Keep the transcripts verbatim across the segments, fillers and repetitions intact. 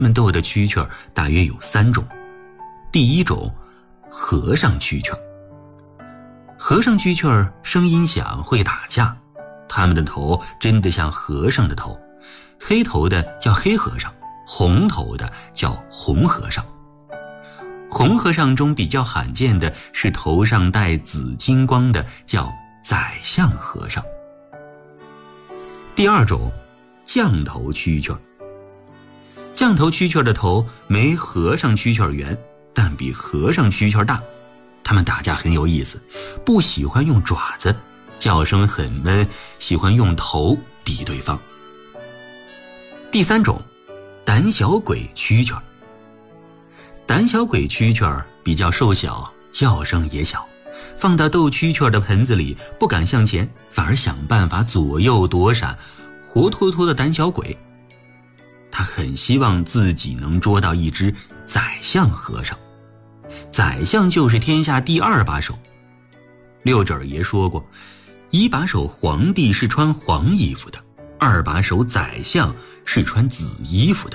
们斗的蛐蛐大约有三种。第一种，和尚蛐蛐。和尚蛐蛐声音响，会打架，他们的头真的像和尚的头，黑头的叫黑和尚，红头的叫红和尚。红和尚中比较罕见的是头上戴紫金光的，叫宰相和尚。第二种，降头蛐蛐。降头蛐蛐的头没和尚蛐蛐圆，但比和尚蛐蛐大。他们打架很有意思，不喜欢用爪子，叫声很闷，喜欢用头抵对方。第三种，胆小鬼蛐蛐。胆小鬼蛐蛐比较瘦小，叫声也小，放到斗蛐蛐的盆子里，不敢向前，反而想办法左右躲闪，活脱脱的胆小鬼。他很希望自己能捉到一只宰相和尚，宰相就是天下第二把手。六指儿爷说过，一把手皇帝是穿黄衣服的，二把手宰相是穿紫衣服的。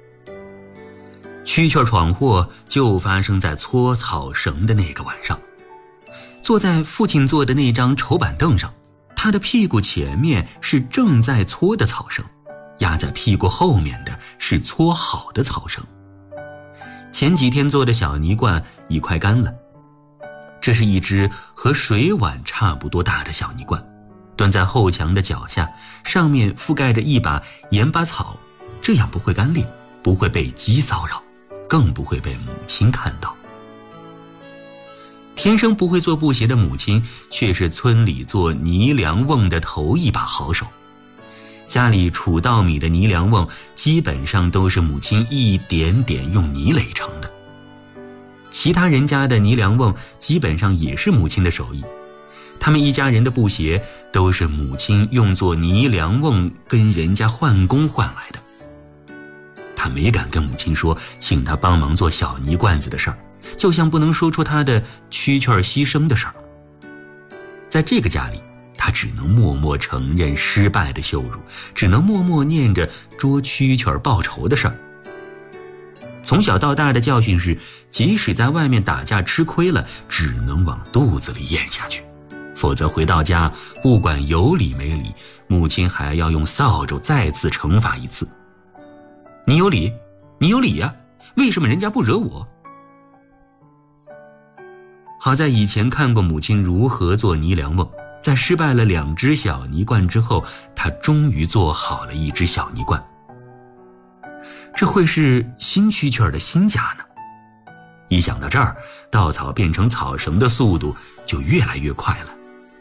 蛐蛐闯祸就发生在搓草绳的那个晚上。坐在父亲坐的那张丑板凳上，他的屁股前面是正在搓的草绳，压在屁股后面的是搓好的草绳。前几天做的小泥罐已快干了，这是一只和水碗差不多大的小泥罐，端在后墙的脚下，上面覆盖着一把盐巴草，这样不会干裂，不会被鸡骚扰，更不会被母亲看到。天生不会做布鞋的母亲，却是村里做泥凉瓮的头一把好手。家里储稻米的泥凉瓮基本上都是母亲一点点用泥垒成的，其他人家的泥凉瓮基本上也是母亲的手艺。他们一家人的布鞋都是母亲用作泥凉瓮跟人家换工换来的。他没敢跟母亲说请他帮忙做小泥罐子的事儿，就像不能说出他的蛐蛐牺牲的事儿。在这个家里，他只能默默承认失败的羞辱，只能默默念着捉蛐蛐报仇的事儿。从小到大的教训是，即使在外面打架吃亏了，只能往肚子里咽下去，否则回到家，不管有理没理，母亲还要用扫帚再次惩罚一次。你有理，你有理呀，为什么人家不惹我？好在以前看过母亲如何做泥凉瓮，在失败了两只小泥罐之后，他终于做好了一只小泥罐。这会是新蛐蛐的新家呢？一想到这儿，稻草变成草绳的速度就越来越快了。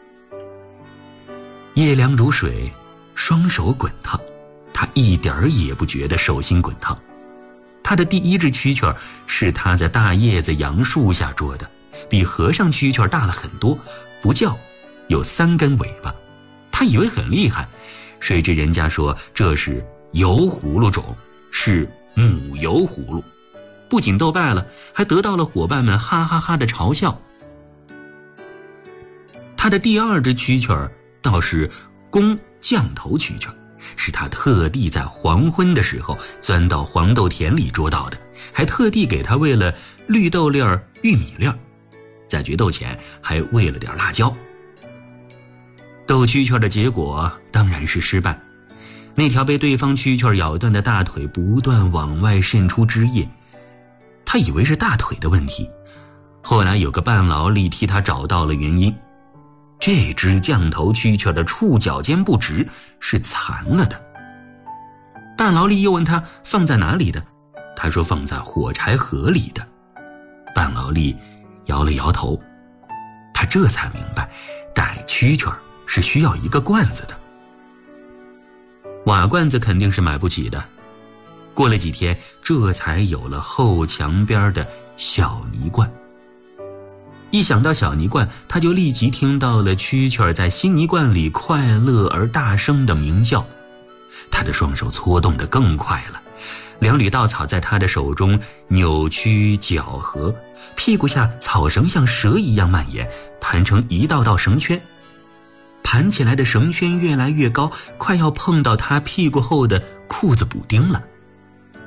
夜凉如水，双手滚烫，他一点儿也不觉得手心滚烫。他的第一只蛐蛐是他在大叶子杨树下捉的，比和尚蛐蛐大了很多，不叫，有三根尾巴。他以为很厉害，谁知人家说这是油葫芦种，是母油葫芦，不仅斗败了，还得到了伙伴们哈哈哈的嘲笑。他的第二只蛐蛐倒是公降头蛐蛐，是他特地在黄昏的时候钻到黄豆田里捉到的，还特地给他喂了绿豆粒儿、玉米粒儿，在决斗前还喂了点辣椒。斗蛐蛐的结果当然是失败，那条被对方蛐蛐咬断的大腿不断往外渗出汁液，他以为是大腿的问题，后来有个半劳力替他找到了原因。这只降头蛐蛐的触角尖不直，是残了的。半劳力又问他放在哪里的，他说放在火柴盒里的。半劳力摇了摇头，他这才明白逮蛐蛐是需要一个罐子的。瓦罐子肯定是买不起的，过了几天，这才有了后墙边的小泥罐。一想到小泥罐，他就立即听到了蛐蛐在新泥罐里快乐而大声的鸣叫。他的双手搓动得更快了，两缕稻草在他的手中扭曲搅和，屁股下草绳像蛇一样蔓延，盘成一道道绳圈。盘起来的绳圈越来越高，快要碰到他屁股后的裤子补丁了。